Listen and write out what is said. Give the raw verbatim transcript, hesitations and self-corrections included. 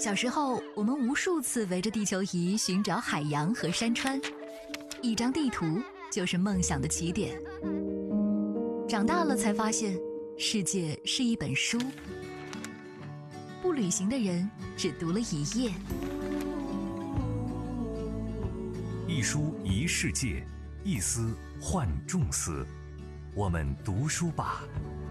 小时候，我们无数次围着地球仪寻找海洋和山川，一张地图就是梦想的起点。长大了才发现，世界是一本书，不旅行的人只读了一页。 一书一世界，一思换众思。我们读书吧。